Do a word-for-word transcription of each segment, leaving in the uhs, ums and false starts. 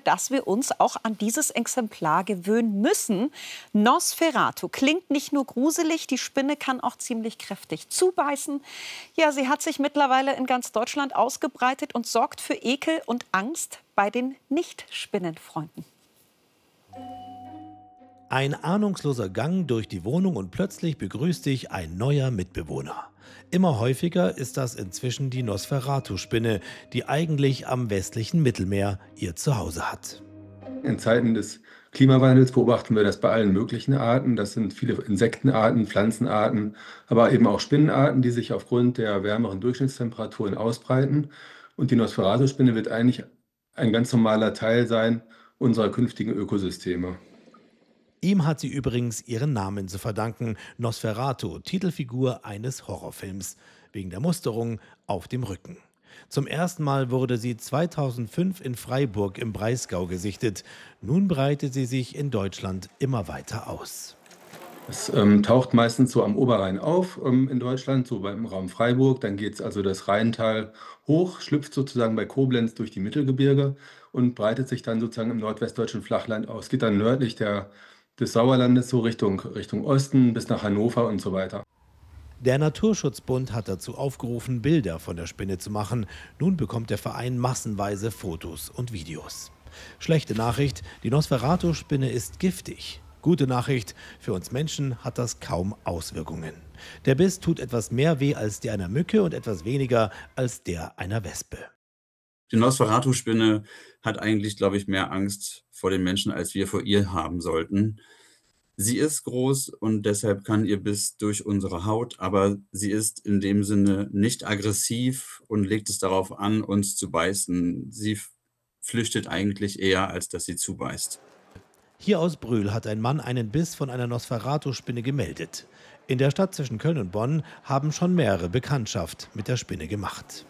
dass wir uns auch an dieses Exemplar gewöhnen müssen. Nosferatu klingt nicht nur gruselig, die Spinne kann auch ziemlich kräftig zubeißen. Ja, sie hat sich mittlerweile in ganz Deutschland ausgebreitet und sorgt für Ekel und Angst bei den Nicht-Spinnenfreunden. Ein ahnungsloser Gang durch die Wohnung und plötzlich begrüßt dich ein neuer Mitbewohner. Immer häufiger ist das inzwischen die Nosferatu-Spinne, die eigentlich am westlichen Mittelmeer ihr Zuhause hat. In Zeiten des Klimawandels beobachten wir das bei allen möglichen Arten. Das sind viele Insektenarten, Pflanzenarten, aber eben auch Spinnenarten, die sich aufgrund der wärmeren Durchschnittstemperaturen ausbreiten. Und die Nosferatu-Spinne wird eigentlich ein ganz normaler Teil sein unserer künftigen Ökosysteme. Ihm hat sie übrigens ihren Namen zu verdanken, Nosferatu, Titelfigur eines Horrorfilms, wegen der Musterung auf dem Rücken. Zum ersten Mal wurde sie zweitausendfünf in Freiburg im Breisgau gesichtet. Nun breitet sie sich in Deutschland immer weiter aus. Es ähm, taucht meistens so am Oberrhein auf ähm, in Deutschland, so beim Raum Freiburg. Dann geht es also das Rheintal hoch, schlüpft sozusagen bei Koblenz durch die Mittelgebirge und breitet sich dann sozusagen im nordwestdeutschen Flachland aus. Geht dann nördlich der des Sauerlandes so Richtung, Richtung Osten bis nach Hannover und so weiter. Der Naturschutzbund hat dazu aufgerufen, Bilder von der Spinne zu machen. Nun bekommt der Verein massenweise Fotos und Videos. Schlechte Nachricht, die Nosferatu-Spinne ist giftig. Gute Nachricht, für uns Menschen hat das kaum Auswirkungen. Der Biss tut etwas mehr weh als der einer Mücke und etwas weniger als der einer Wespe. Die Nosferatu-Spinne hat eigentlich, glaube ich, mehr Angst vor den Menschen, als wir vor ihr haben sollten. Sie ist groß und deshalb kann ihr Biss durch unsere Haut, aber sie ist in dem Sinne nicht aggressiv und legt es darauf an, uns zu beißen. Sie flüchtet eigentlich eher, als dass sie zubeißt. Hier aus Brühl hat ein Mann einen Biss von einer Nosferatu-Spinne gemeldet. In der Stadt zwischen Köln und Bonn haben schon mehrere Bekanntschaft mit der Spinne gemacht.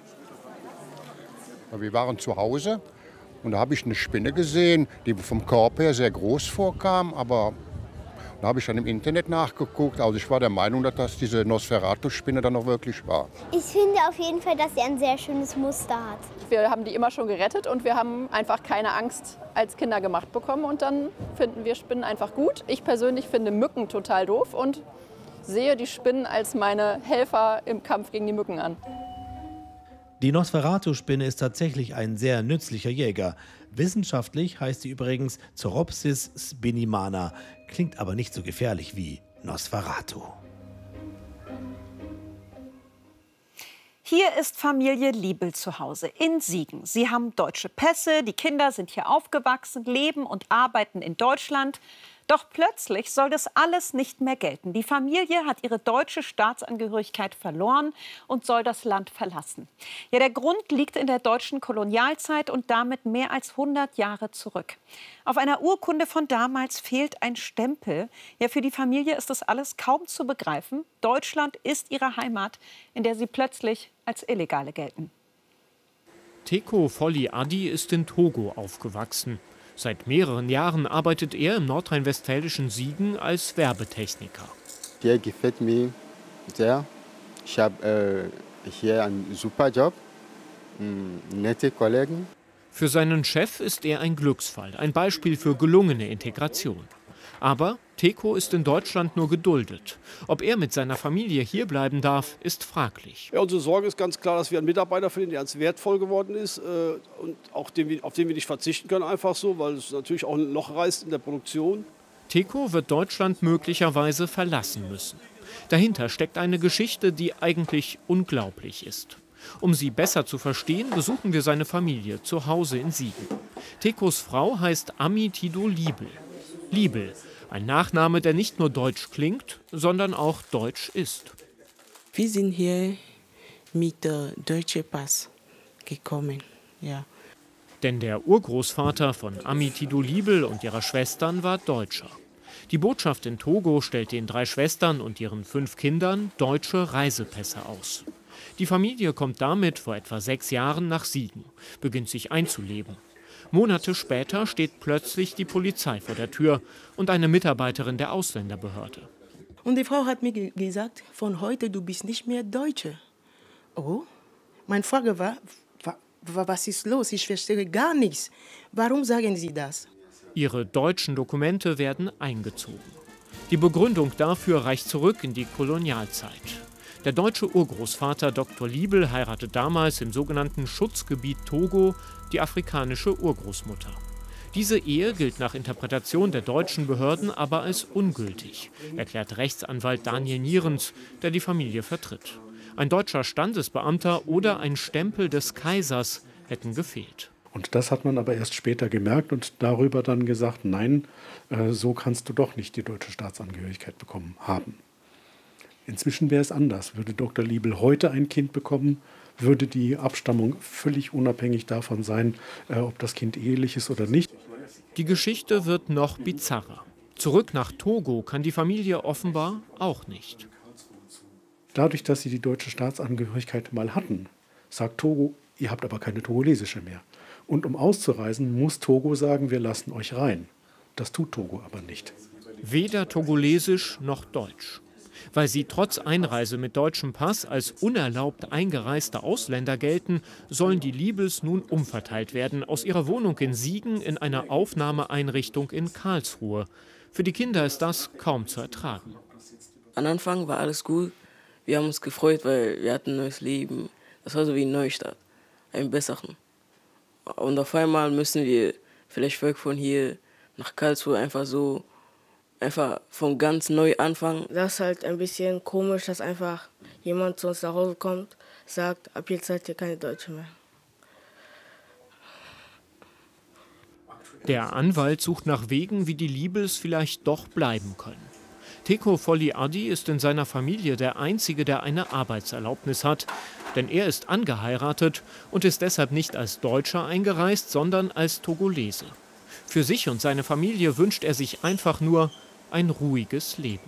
Wir waren zu Hause und da habe ich eine Spinne gesehen, die vom Körper her sehr groß vorkam, aber da habe ich dann im Internet nachgeguckt. Also ich war der Meinung, dass das diese Nosferatu-Spinne dann noch wirklich war. Ich finde auf jeden Fall, dass sie ein sehr schönes Muster hat. Wir haben die immer schon gerettet und wir haben einfach keine Angst als Kinder gemacht bekommen. Und dann finden wir Spinnen einfach gut. Ich persönlich finde Mücken total doof und sehe die Spinnen als meine Helfer im Kampf gegen die Mücken an. Die Nosferatu-Spinne ist tatsächlich ein sehr nützlicher Jäger. Wissenschaftlich heißt sie übrigens Zoropsis spinimana, klingt aber nicht so gefährlich wie Nosferatu. Hier ist Familie Liebel zu Hause in Siegen. Sie haben deutsche Pässe, die Kinder sind hier aufgewachsen, leben und arbeiten in Deutschland. Doch plötzlich soll das alles nicht mehr gelten. Die Familie hat ihre deutsche Staatsangehörigkeit verloren und soll das Land verlassen. Ja, der Grund liegt in der deutschen Kolonialzeit und damit mehr als hundert Jahre zurück. Auf einer Urkunde von damals fehlt ein Stempel. Ja, für die Familie ist das alles kaum zu begreifen. Deutschland ist ihre Heimat, in der sie plötzlich als Illegale gelten. Teko Folli Adi ist in Togo aufgewachsen. Seit mehreren Jahren arbeitet er im nordrhein-westfälischen Siegen als Werbetechniker. Hier gefällt mir sehr. Ich habe äh, hier einen super Job, nette Kollegen. Für seinen Chef ist er ein Glücksfall, ein Beispiel für gelungene Integration. Aber Teko ist in Deutschland nur geduldet. Ob er mit seiner Familie hier bleiben darf, ist fraglich. Ja, unsere Sorge ist ganz klar, dass wir einen Mitarbeiter finden, der ganz wertvoll geworden ist äh, und auch den wir, auf den wir nicht verzichten können, einfach so, weil es natürlich auch ein Loch reißt in der Produktion. Teko wird Deutschland möglicherweise verlassen müssen. Dahinter steckt eine Geschichte, die eigentlich unglaublich ist. Um sie besser zu verstehen, besuchen wir seine Familie zu Hause in Siegen. Tekos Frau heißt Amitido Liebel. Liebel, ein Nachname, der nicht nur deutsch klingt, sondern auch deutsch ist. Wir sind hier mit äh, deutschem Pass gekommen, ja. Denn der Urgroßvater von Amitido Liebel und ihrer Schwestern war Deutscher. Die Botschaft in Togo stellt den drei Schwestern und ihren fünf Kindern deutsche Reisepässe aus. Die Familie kommt damit vor etwa sechs Jahren nach Siegen, beginnt sich einzuleben. Monate später steht plötzlich die Polizei vor der Tür und eine Mitarbeiterin der Ausländerbehörde. Und die Frau hat mir ge gesagt, von heute du bist nicht mehr Deutsche. Oh, meine Frage war, wa Was ist los? Ich verstehe gar nichts. Warum sagen Sie das? Ihre deutschen Dokumente werden eingezogen. Die Begründung dafür reicht zurück in die Kolonialzeit. Der deutsche Urgroßvater Doktor Liebel heiratet damals im sogenannten Schutzgebiet Togo die afrikanische Urgroßmutter. Diese Ehe gilt nach Interpretation der deutschen Behörden aber als ungültig, erklärt Rechtsanwalt Daniel Nierens, der die Familie vertritt. Ein deutscher Standesbeamter oder ein Stempel des Kaisers hätten gefehlt. Und das hat man aber erst später gemerkt und darüber dann gesagt, nein, äh, so kannst du doch nicht die deutsche Staatsangehörigkeit bekommen haben. Inzwischen wäre es anders. Würde Doktor Liebel heute ein Kind bekommen, würde die Abstammung völlig unabhängig davon sein, äh, ob das Kind ehelich ist oder nicht. Die Geschichte wird noch bizarrer. Zurück nach Togo kann die Familie offenbar auch nicht. Dadurch, dass sie die deutsche Staatsangehörigkeit mal hatten, sagt Togo, ihr habt aber keine togolesische mehr. Und um auszureisen, muss Togo sagen, wir lassen euch rein. Das tut Togo aber nicht. Weder togolesisch noch deutsch. Weil sie trotz Einreise mit deutschem Pass als unerlaubt eingereiste Ausländer gelten, sollen die Liebels nun umverteilt werden aus ihrer Wohnung in Siegen in eine Aufnahmeeinrichtung in Karlsruhe. Für die Kinder ist das kaum zu ertragen. Am Anfang war alles gut. Wir haben uns gefreut, weil wir hatten ein neues Leben. Das war so wie ein Neustart, ein besseren. Und auf einmal müssen wir vielleicht weg von hier nach Karlsruhe einfach so, einfach von ganz neu anfangen. Das ist halt ein bisschen komisch, dass einfach jemand zu uns nach Hause kommt, sagt, ab jetzt seid ihr keine Deutsche mehr. Der Anwalt sucht nach Wegen, wie die Liebels vielleicht doch bleiben können. Teko Folli Addi ist in seiner Familie der Einzige, der eine Arbeitserlaubnis hat. Denn er ist angeheiratet und ist deshalb nicht als Deutscher eingereist, sondern als Togolese. Für sich und seine Familie wünscht er sich einfach nur ein ruhiges Leben.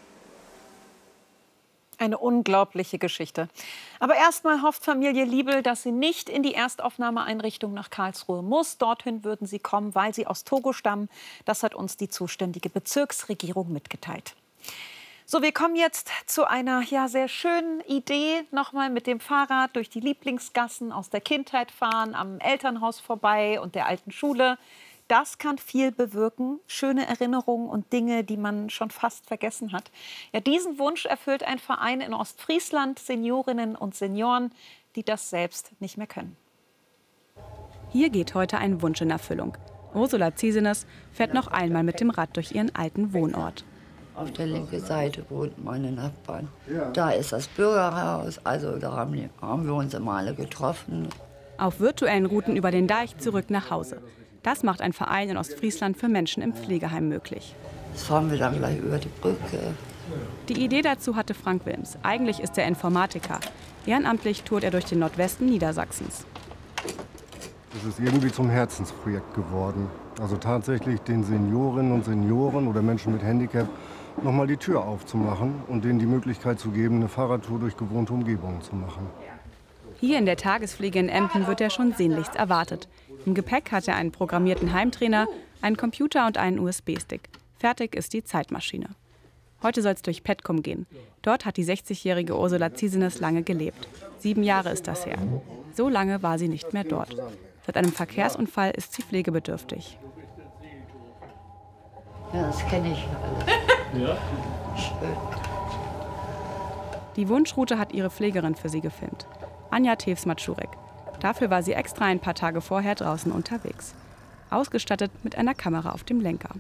Eine unglaubliche Geschichte. Aber erstmal hofft Familie Liebel, dass sie nicht in die Erstaufnahmeeinrichtung nach Karlsruhe muss. Dorthin würden sie kommen, weil sie aus Togo stammen. Das hat uns die zuständige Bezirksregierung mitgeteilt. So, wir kommen jetzt zu einer ja, sehr schönen Idee. Nochmal mit dem Fahrrad durch die Lieblingsgassen aus der Kindheit fahren, am Elternhaus vorbei und der alten Schule. Das kann viel bewirken. Schöne Erinnerungen und Dinge, die man schon fast vergessen hat. Ja, diesen Wunsch erfüllt ein Verein in Ostfriesland, Seniorinnen und Senioren, die das selbst nicht mehr können. Hier geht heute ein Wunsch in Erfüllung. Ursula Ziesenes fährt noch einmal mit dem Rad durch ihren alten Wohnort. Auf der linken Seite wohnt meine Nachbarn. Da ist das Bürgerhaus, also da haben, die, haben wir uns immer alle getroffen. Auf virtuellen Routen über den Deich zurück nach Hause. Das macht ein Verein in Ostfriesland für Menschen im Pflegeheim möglich. Jetzt fahren wir dann gleich über die Brücke. Die Idee dazu hatte Frank Wilms. Eigentlich ist er Informatiker. Ehrenamtlich tourt er durch den Nordwesten Niedersachsens. Es ist irgendwie zum Herzensprojekt geworden. Also tatsächlich den Seniorinnen und Senioren oder Menschen mit Handicap noch mal die Tür aufzumachen und denen die Möglichkeit zu geben, eine Fahrradtour durch gewohnte Umgebungen zu machen. Hier in der Tagespflege in Emden wird er schon sehnlichst erwartet. Im Gepäck hat er einen programmierten Heimtrainer, einen Computer und einen U S B-Stick. Fertig ist die Zeitmaschine. Heute soll es durch Petcom gehen. Dort hat die sechzigjährige Ursula Ziesenes lange gelebt. Sieben Jahre ist das her. So lange war sie nicht mehr dort. Seit einem Verkehrsunfall ist sie pflegebedürftig. Ja, das kenne ich alles. Ja? Schön. Die Wunschroute hat ihre Pflegerin für sie gefilmt. Anja Tewsmatschurek. Dafür war sie extra ein paar Tage vorher draußen unterwegs. Ausgestattet mit einer Kamera auf dem Lenker.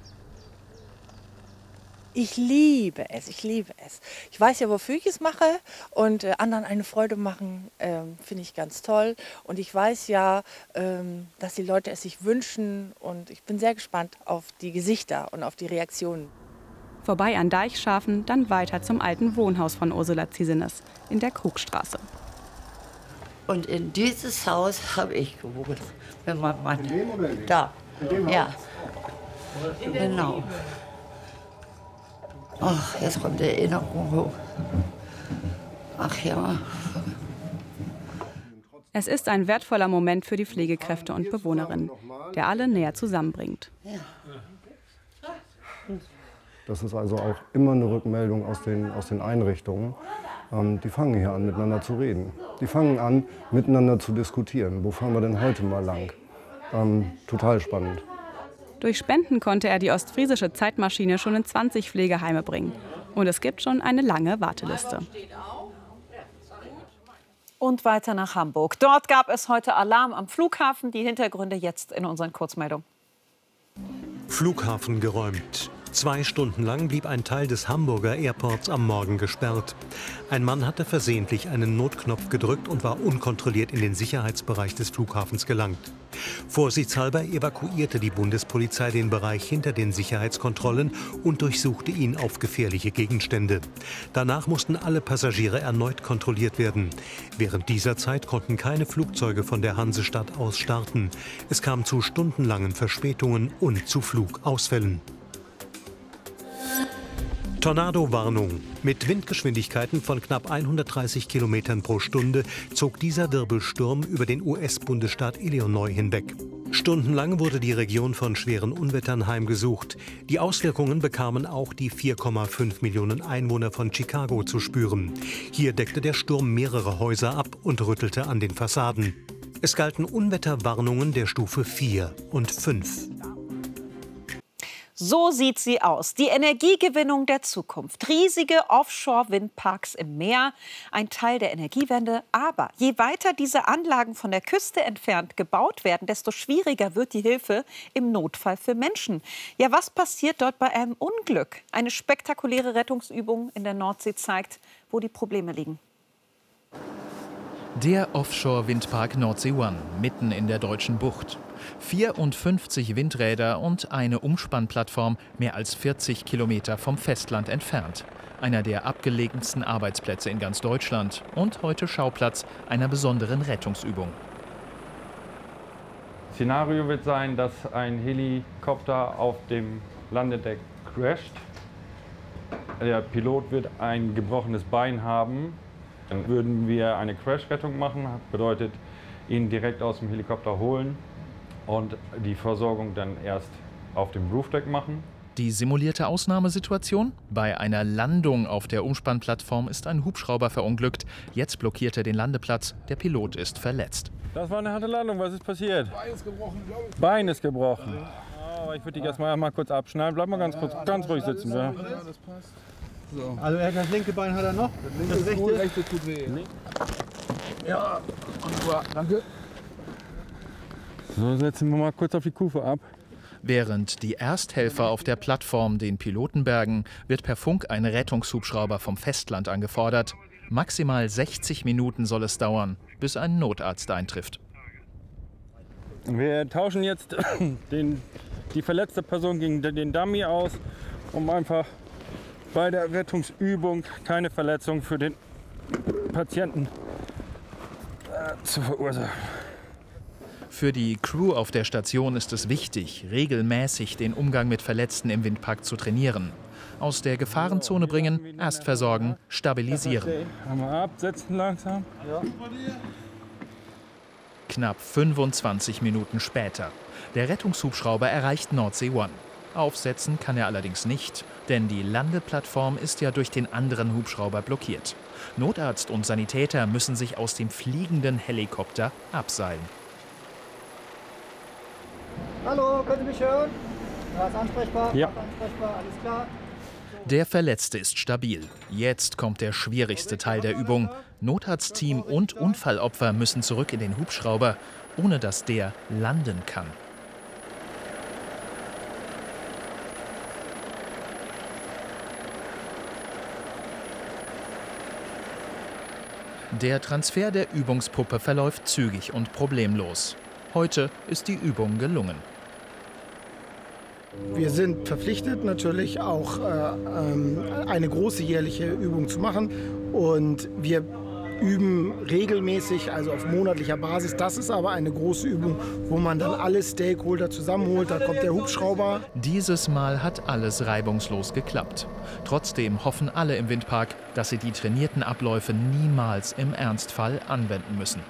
Ich liebe es, ich liebe es. Ich weiß ja, wofür ich es mache und äh, anderen eine Freude machen, ähm, finde ich ganz toll. Und ich weiß ja, ähm, dass die Leute es sich wünschen und ich bin sehr gespannt auf die Gesichter und auf die Reaktionen. Vorbei an Deichschafen, dann weiter zum alten Wohnhaus von Ursula Ziesenes in der Krugstraße. Und in dieses Haus habe ich gewohnt, wenn mein Mann da, ja, genau. Ach, jetzt kommt die Erinnerung hoch. Ach ja. Es ist ein wertvoller Moment für die Pflegekräfte und Bewohnerinnen, der alle näher zusammenbringt. Ja. Das ist also auch immer eine Rückmeldung aus den, aus den Einrichtungen. Ähm, die fangen hier an, miteinander zu reden. Die fangen an, miteinander zu diskutieren. Wo fahren wir denn heute mal lang? Ähm, total spannend. Durch Spenden konnte er die ostfriesische Zeitmaschine schon in zwanzig Pflegeheime bringen. Und es gibt schon eine lange Warteliste. Und weiter nach Hamburg. Dort gab es heute Alarm am Flughafen. Die Hintergründe jetzt in unseren Kurzmeldungen. Flughafen geräumt. Zwei Stunden lang blieb ein Teil des Hamburger Airports am Morgen gesperrt. Ein Mann hatte versehentlich einen Notknopf gedrückt und war unkontrolliert in den Sicherheitsbereich des Flughafens gelangt. Vorsichtshalber evakuierte die Bundespolizei den Bereich hinter den Sicherheitskontrollen und durchsuchte ihn auf gefährliche Gegenstände. Danach mussten alle Passagiere erneut kontrolliert werden. Während dieser Zeit konnten keine Flugzeuge von der Hansestadt aus starten. Es kam zu stundenlangen Verspätungen und zu Flugausfällen. Tornado-Warnung. Mit Windgeschwindigkeiten von knapp hundertdreißig Kilometern pro Stunde zog dieser Wirbelsturm über den U S-Bundesstaat Illinois hinweg. Stundenlang wurde die Region von schweren Unwettern heimgesucht. Die Auswirkungen bekamen auch die vier Komma fünf Millionen Einwohner von Chicago zu spüren. Hier deckte der Sturm mehrere Häuser ab und rüttelte an den Fassaden. Es galten Unwetterwarnungen der Stufe vier und fünf. So sieht sie aus. Die Energiegewinnung der Zukunft. Riesige Offshore-Windparks im Meer. Ein Teil der Energiewende. Aber je weiter diese Anlagen von der Küste entfernt gebaut werden, desto schwieriger wird die Hilfe im Notfall für Menschen. Ja, was passiert dort bei einem Unglück? Eine spektakuläre Rettungsübung in der Nordsee zeigt, wo die Probleme liegen. Der Offshore-Windpark Nordsee One, mitten in der deutschen Bucht. vierundfünfzig Windräder und eine Umspannplattform mehr als vierzig Kilometer vom Festland entfernt. Einer der abgelegensten Arbeitsplätze in ganz Deutschland und heute Schauplatz einer besonderen Rettungsübung. Szenario wird sein, dass ein Helikopter auf dem Landedeck crasht. Der Pilot wird ein gebrochenes Bein haben. Dann würden wir eine Crash-Rettung machen, bedeutet ihn direkt aus dem Helikopter holen und die Versorgung dann erst auf dem Roofdeck machen. Die simulierte Ausnahmesituation? Bei einer Landung auf der Umspannplattform ist ein Hubschrauber verunglückt. Jetzt blockiert er den Landeplatz. Der Pilot ist verletzt. Das war eine harte Landung. Was ist passiert? Bein ist gebrochen, glaube ich. Bein ist gebrochen. Oh, ich würde dich erst mal, mal kurz abschneiden. Bleib mal ganz kurz, ganz ruhig sitzen. Ja, das passt. So. Also er, das linke Bein hat er noch. Das linke das rechte? Gut, rechte tut weh. Nee. Ja, und danke. So, setzen wir mal kurz auf die Kufe ab. Während die Ersthelfer auf der Plattform den Piloten bergen, wird per Funk ein Rettungshubschrauber vom Festland angefordert. Maximal sechzig Minuten soll es dauern, bis ein Notarzt eintrifft. Wir tauschen jetzt den, die verletzte Person gegen den Dummy aus, um einfach bei der Rettungsübung keine Verletzung für den Patienten äh, zu verursachen. Für die Crew auf der Station ist es wichtig, regelmäßig den Umgang mit Verletzten im Windpark zu trainieren. Aus der Gefahrenzone bringen, erst versorgen, stabilisieren. Einmal absetzen langsam. Ja. Knapp fünfundzwanzig Minuten später. Der Rettungshubschrauber erreicht Nordsee One. Aufsetzen kann er allerdings nicht, denn die Landeplattform ist ja durch den anderen Hubschrauber blockiert. Notarzt und Sanitäter müssen sich aus dem fliegenden Helikopter abseilen. Hallo, können Sie mich hören? Ja, ist ansprechbar? Ja. Ansprechbar, alles klar. Der Verletzte ist stabil. Jetzt kommt der schwierigste Teil der Übung. Notarztteam und Unfallopfer müssen zurück in den Hubschrauber, ohne dass der landen kann. Der Transfer der Übungspuppe verläuft zügig und problemlos. Heute ist die Übung gelungen. Wir sind verpflichtet, natürlich auch äh, ähm, eine große jährliche Übung zu machen. Und wir üben regelmäßig, also auf monatlicher Basis. Das ist aber eine große Übung, wo man dann alle Stakeholder zusammenholt. Da kommt der Hubschrauber. Dieses Mal hat alles reibungslos geklappt. Trotzdem hoffen alle im Windpark, dass sie die trainierten Abläufe niemals im Ernstfall anwenden müssen.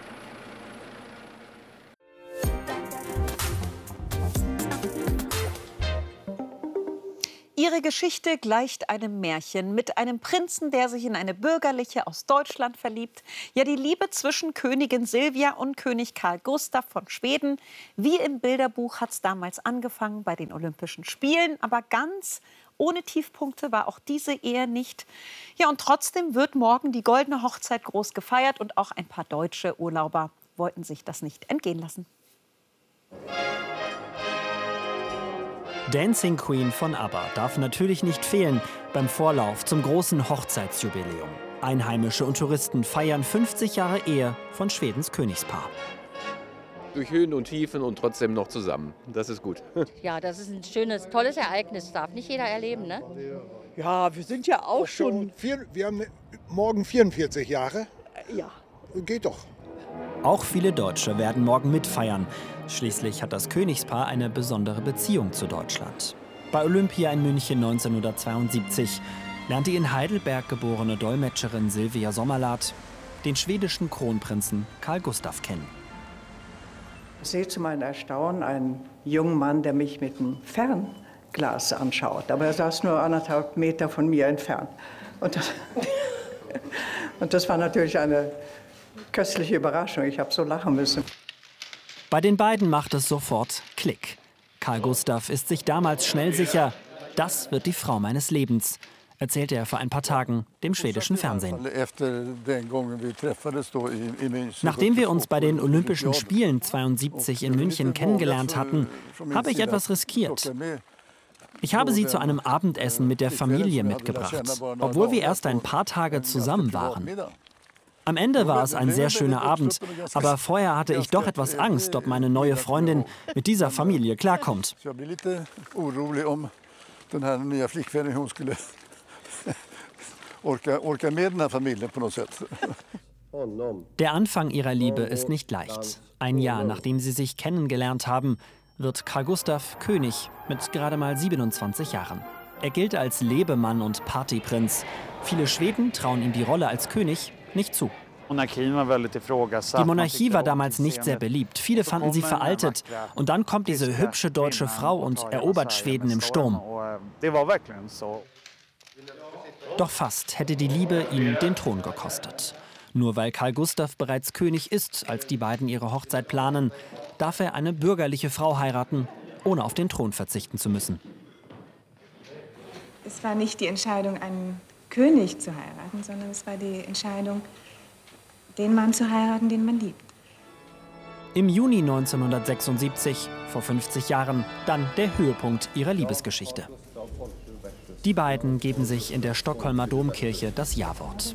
Ihre Geschichte gleicht einem Märchen mit einem Prinzen, der sich in eine Bürgerliche aus Deutschland verliebt. Ja, die Liebe zwischen Königin Silvia und König Karl Gustav von Schweden. Wie im Bilderbuch hat es damals angefangen bei den Olympischen Spielen. Aber ganz ohne Tiefpunkte war auch diese Ehe nicht. Ja, und trotzdem wird morgen die goldene Hochzeit groß gefeiert. Und auch ein paar deutsche Urlauber wollten sich das nicht entgehen lassen. Dancing Queen von ABBA darf natürlich nicht fehlen beim Vorlauf zum großen Hochzeitsjubiläum. Einheimische und Touristen feiern fünfzig Jahre Ehe von Schwedens Königspaar. Durch Höhen und Tiefen und trotzdem noch zusammen. Das ist gut. Ja, das ist ein schönes, tolles Ereignis. Darf nicht jeder erleben, ne? Ja, wir sind ja auch schon... Vier, wir haben morgen vierundvierzig Jahre. Ja. Geht doch. Auch viele Deutsche werden morgen mitfeiern. Schließlich hat das Königspaar eine besondere Beziehung zu Deutschland. Bei Olympia in München neunzehnhundertzweiundsiebzig lernte die in Heidelberg geborene Dolmetscherin Silvia Sommerlath den schwedischen Kronprinzen Karl Gustav kennen. Ich sehe zu meinem Erstaunen einen jungen Mann, der mich mit einem Fernglas anschaut. Aber er saß nur anderthalb Meter von mir entfernt. Und das, und das war natürlich eine köstliche Überraschung. Ich habe so lachen müssen. Bei den beiden macht es sofort Klick. Karl Gustav ist sich damals schnell sicher, das wird die Frau meines Lebens, erzählte er vor ein paar Tagen dem schwedischen Fernsehen. Nachdem wir uns bei den Olympischen Spielen zweiundsiebzig in München kennengelernt hatten, habe ich etwas riskiert. Ich habe sie zu einem Abendessen mit der Familie mitgebracht, obwohl wir erst ein paar Tage zusammen waren. Am Ende war es ein sehr schöner Abend, aber vorher hatte ich doch etwas Angst, ob meine neue Freundin mit dieser Familie klarkommt. Der Anfang ihrer Liebe ist nicht leicht. Ein Jahr nachdem sie sich kennengelernt haben, wird Karl Gustav König mit gerade mal siebenundzwanzig Jahren. Er gilt als Lebemann und Partyprinz. Viele Schweden trauen ihm die Rolle als König nicht zu. Die Monarchie war damals nicht sehr beliebt. Viele fanden sie veraltet. Und dann kommt diese hübsche deutsche Frau und erobert Schweden im Sturm. Doch fast hätte die Liebe ihm den Thron gekostet. Nur weil Karl Gustav bereits König ist, als die beiden ihre Hochzeit planen, darf er eine bürgerliche Frau heiraten, ohne auf den Thron verzichten zu müssen. Es war nicht die Entscheidung, einen König zu heiraten, sondern es war die Entscheidung, den Mann zu heiraten, den man liebt. Im Juni neunzehnhundertsechsundsiebzig, vor fünfzig Jahren, dann der Höhepunkt ihrer Liebesgeschichte. Die beiden geben sich in der Stockholmer Domkirche das Ja-Wort.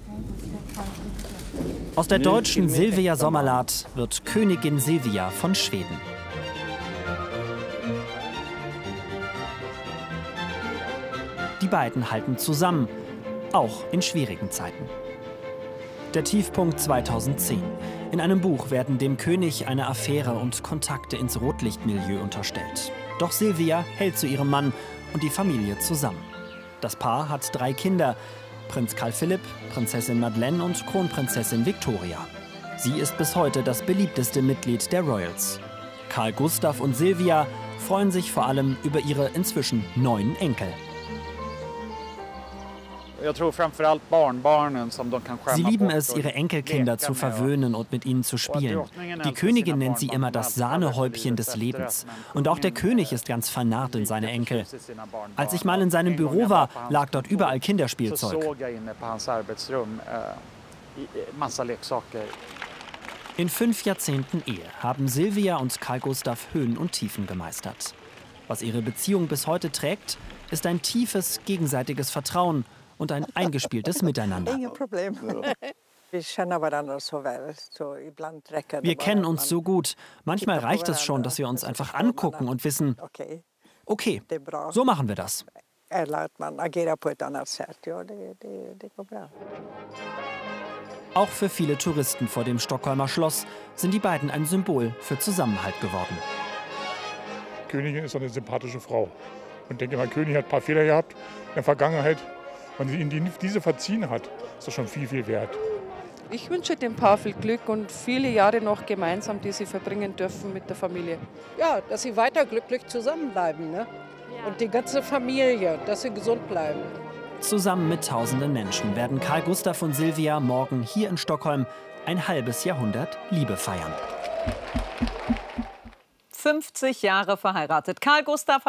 Aus der deutschen Silvia Sommerlath wird Königin Silvia von Schweden. Die beiden halten zusammen, auch in schwierigen Zeiten. Der Tiefpunkt zweitausendzehn. In einem Buch werden dem König eine Affäre und Kontakte ins Rotlichtmilieu unterstellt. Doch Silvia hält zu ihrem Mann und die Familie zusammen. Das Paar hat drei Kinder: Prinz Karl Philipp, Prinzessin Madeleine und Kronprinzessin Victoria. Sie ist bis heute das beliebteste Mitglied der Royals. Karl Gustav und Silvia freuen sich vor allem über ihre inzwischen neun Enkel. Sie lieben es, ihre Enkelkinder zu verwöhnen und mit ihnen zu spielen. Die Königin nennt sie immer das Sahnehäubchen des Lebens. Und auch der König ist ganz vernarrt in seine Enkel. Als ich mal in seinem Büro war, lag dort überall Kinderspielzeug. In fünf Jahrzehnten Ehe haben Silvia und Karl Gustav Höhen und Tiefen gemeistert. Was ihre Beziehung bis heute trägt, ist ein tiefes, gegenseitiges Vertrauen und ein eingespieltes Miteinander. Wir kennen uns so gut. Manchmal reicht es schon, dass wir uns einfach angucken und wissen, okay, so machen wir das. Auch für viele Touristen vor dem Stockholmer Schloss sind die beiden ein Symbol für Zusammenhalt geworden. Die Königin ist eine sympathische Frau. Und ich denke mal, König hat ein paar Fehler gehabt in der Vergangenheit. Wenn sie ihnen diese verziehen hat, ist das schon viel, viel wert. Ich wünsche dem Paar viel Glück und viele Jahre noch gemeinsam, die sie verbringen dürfen mit der Familie. Ja, dass sie weiter glücklich zusammenbleiben. Ne? und die ganze Familie, dass sie gesund bleiben. Zusammen mit tausenden Menschen werden Carl Gustaf und Silvia morgen hier in Stockholm ein halbes Jahrhundert Liebe feiern. fünfzig Jahre verheiratet. Carl Gustaf